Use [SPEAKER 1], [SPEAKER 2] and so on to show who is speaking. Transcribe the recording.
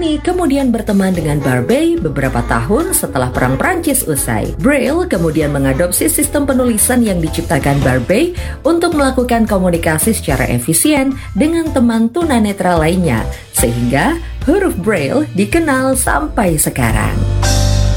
[SPEAKER 1] ini kemudian berteman dengan Barbey beberapa tahun setelah Perang Prancis usai. Braille kemudian mengadopsi sistem penulisan yang diciptakan Barbey untuk melakukan komunikasi secara efisien dengan teman tunanetra lainnya, sehingga huruf Braille dikenal sampai sekarang.